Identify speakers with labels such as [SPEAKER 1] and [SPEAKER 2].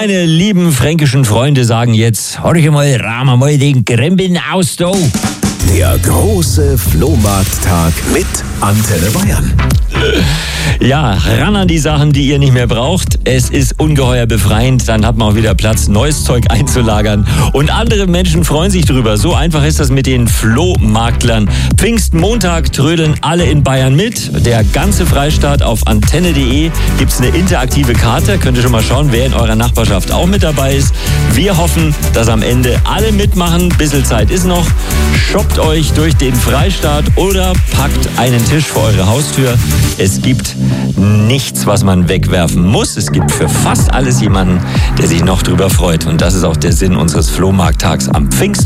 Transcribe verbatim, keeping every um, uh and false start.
[SPEAKER 1] Meine lieben fränkischen Freunde sagen jetzt, horch mal, rahmen mal den Krempeln aus, do.
[SPEAKER 2] Der große Flohmarkttag mit Antenne Bayern.
[SPEAKER 1] Ja, ran an die Sachen, die ihr nicht mehr braucht. Es ist ungeheuer befreiend. Dann hat man auch wieder Platz, neues Zeug einzulagern. Und andere Menschen freuen sich drüber. So einfach ist das mit den Flohmarktlern. Pfingstmontag trödeln alle in Bayern mit. Der ganze Freistaat auf antenne punkt de gibt's eine interaktive Karte. Könnt ihr schon mal schauen, wer in eurer Nachbarschaft auch mit dabei ist. Wir hoffen, dass am Ende alle mitmachen. Bisschen Zeit ist noch. Shoppt euch durch den Freistaat oder packt einen Tisch vor eure Haustür. Es gibt nichts, was man wegwerfen muss. Es gibt für fast alles jemanden, der sich noch drüber freut. Und das ist auch der Sinn unseres Flohmarkttags am Pfingst.